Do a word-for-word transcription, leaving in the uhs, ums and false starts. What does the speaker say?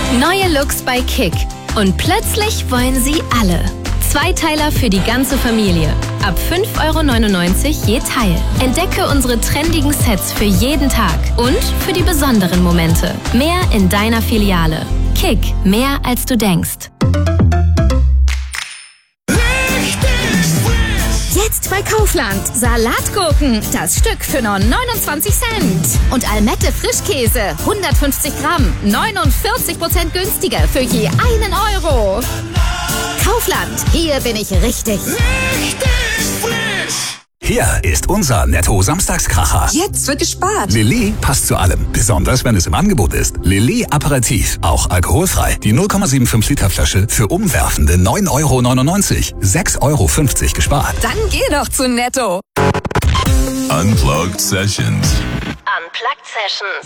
Neue Looks bei Kick. Und plötzlich wollen sie alle. Zweiteiler für die ganze Familie. Ab fünf Euro neunundneunzig je Teil. Entdecke unsere trendigen Sets für jeden Tag und für die besonderen Momente. Mehr in deiner Filiale. Kick, mehr als du denkst. Jetzt bei Kaufland. Salatgurken, das Stück für nur neunundzwanzig Cent. Und Almette Frischkäse, hundertfünfzig Gramm, neunundvierzig Prozent günstiger für je einen Euro. Kaufland, hier bin ich richtig. Richtig frisch. Hier ist unser Netto-Samstagskracher. Jetzt wird gespart. Lilly passt zu allem, besonders wenn es im Angebot ist. Lilly Aperitif, auch alkoholfrei. Die null Komma fünfundsiebzig Liter Flasche für umwerfende neun Euro neunundneunzig. sechs Euro fünfzig gespart. Dann geh doch zu Netto. Unplugged Sessions. Unplugged Sessions.